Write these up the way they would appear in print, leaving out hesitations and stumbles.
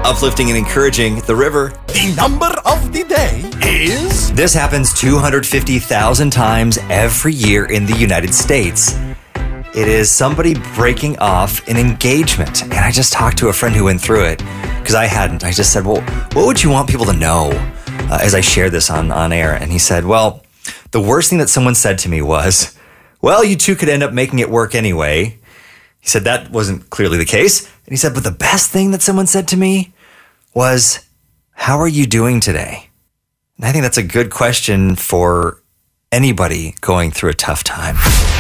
Uplifting and encouraging the river. The number of the day is... This happens 250,000 times every year in the United States. It is somebody breaking off an engagement. And I just talked to a friend who went through it because I hadn't. I just said, well, what would you want people to know as I share this on air? And he said, well, the worst thing that someone said to me was, well, you two could end up making it work anyway. He said that wasn't clearly the case. And he said, but the best thing that someone said to me was, how are you doing today? And I think that's a good question for anybody going through a tough time.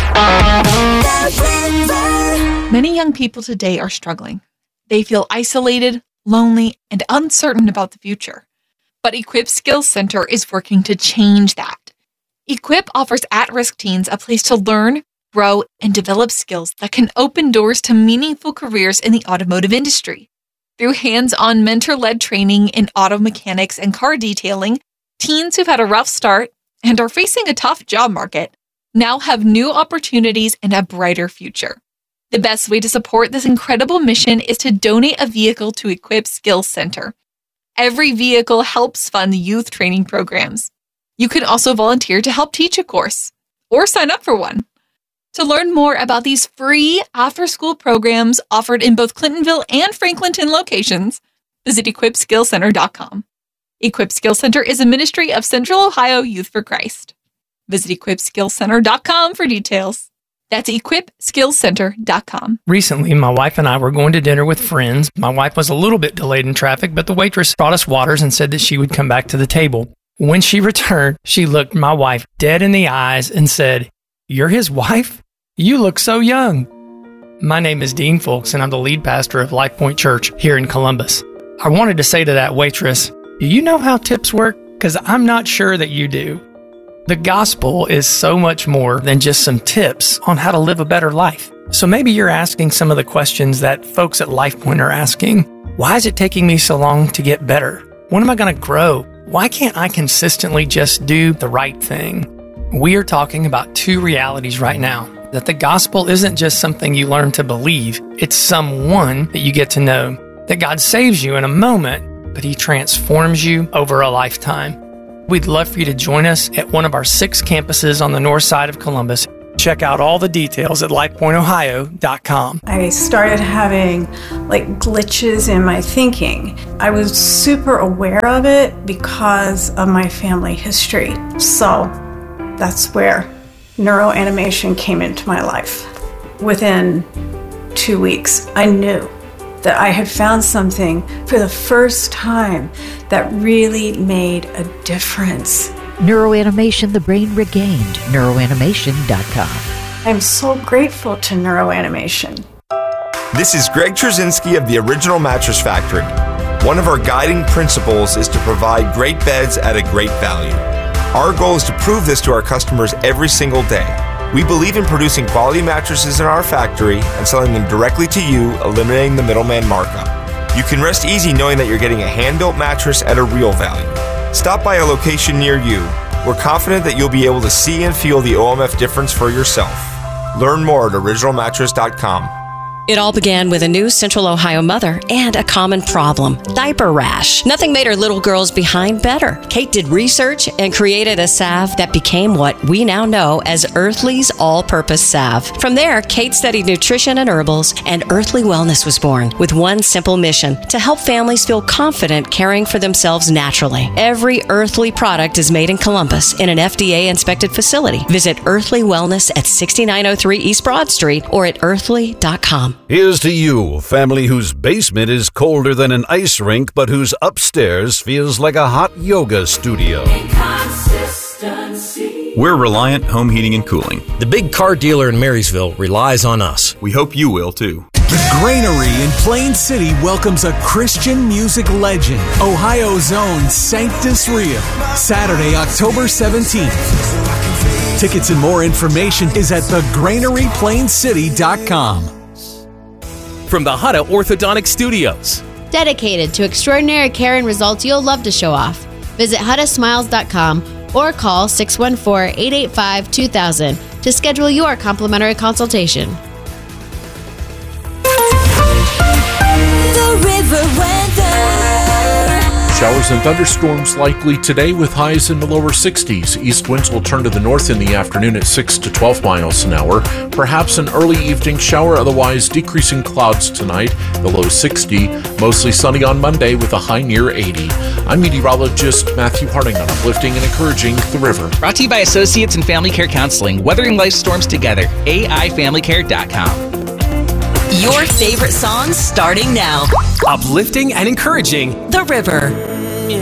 Many young people today are struggling. They feel isolated, lonely, and uncertain about the future. But Equip Skills Center is working to change that. Equip offers at-risk teens a place to learn, grow, and develop skills that can open doors to meaningful careers in the automotive industry. Through hands-on mentor-led training in auto mechanics and car detailing, teens who've had a rough start and are facing a tough job market now have new opportunities and a brighter future. The best way to support this incredible mission is to donate a vehicle to Equip Skills Center. Every vehicle helps fund youth training programs. You can also volunteer to help teach a course or sign up for one. To learn more about these free after-school programs offered in both Clintonville and Franklinton locations, visit equipskillcenter.com. Equip Skills Center is a ministry of Central Ohio Youth for Christ. Visit equipskillcenter.com for details. That's equipskillcenter.com. Recently, my wife and I were going to dinner with friends. My wife was a little bit delayed in traffic, but the waitress brought us waters and said that she would come back to the table. When she returned, she looked my wife dead in the eyes and said, "You're his wife? You look so young." My name is Dean Folks, and I'm the lead pastor of Life Point Church here in Columbus. I wanted to say to that waitress, do you know how tips work? Because I'm not sure that you do. The gospel is so much more than just some tips on how to live a better life. So maybe you're asking some of the questions that folks at Life Point are asking. Why is it taking me so long to get better? When am I going to grow? Why can't I consistently just do the right thing? We are talking about two realities right now. That the gospel isn't just something you learn to believe. It's someone that you get to know. That God saves you in a moment, but He transforms you over a lifetime. We'd love for you to join us at one of our 6 campuses on the north side of Columbus. Check out all the details at lifepointohio.com. I started having glitches in my thinking. I was super aware of it because of my family history. So that's where neuroanimation came into my life. Within 2 weeks, I knew that I had found something for the first time that really made a difference. Neuroanimation, the brain regained. Neuroanimation.com. I'm so grateful to Neuroanimation. This is Greg Trzynski of the Original Mattress Factory. One of our guiding principles is to provide great beds at a great value. Our goal is to prove this to our customers every single day. We believe in producing quality mattresses in our factory and selling them directly to you, eliminating the middleman markup. You can rest easy knowing that you're getting a hand-built mattress at a real value. Stop by a location near you. We're confident that you'll be able to see and feel the OMF difference for yourself. Learn more at originalmattress.com. It all began with a new Central Ohio mother and a common problem, diaper rash. Nothing made her little girls behind better. Kate did research and created a salve that became what we now know as Earthly's All-Purpose Salve. From there, Kate studied nutrition and herbals, and Earthly Wellness was born with one simple mission: to help families feel confident caring for themselves naturally. Every Earthly product is made in Columbus in an FDA-inspected facility. Visit Earthly Wellness at 6903 East Broad Street or at earthly.com. Here's to you, family whose basement is colder than an ice rink, but whose upstairs feels like a hot yoga studio. We're Reliant Home Heating and Cooling. The big car dealer in Marysville relies on us. We hope you will, too. The Granary in Plain City welcomes a Christian music legend, Ohio's own Sanctus Real, Saturday, October 17th. Tickets and more information is at thegranaryplaincity.com. From the Hutta Orthodontic Studios. Dedicated to extraordinary care and results you'll love to show off. Visit HuttaSmiles.com or call 614-885-2000 to schedule your complimentary consultation. The River Weather. Showers and thunderstorms likely today with highs in the lower 60s. East winds will turn to the north in the afternoon at 6 to 12 miles an hour. Perhaps an early evening shower, otherwise decreasing clouds tonight, the low 60. Mostly sunny on Monday with a high near 80. I'm meteorologist Matthew Harding on Uplifting and Encouraging the River. Brought to you by Associates in Family Care Counseling, weathering life storms together. AIFamilyCare.com. Your favorite songs starting now. Uplifting and encouraging The River.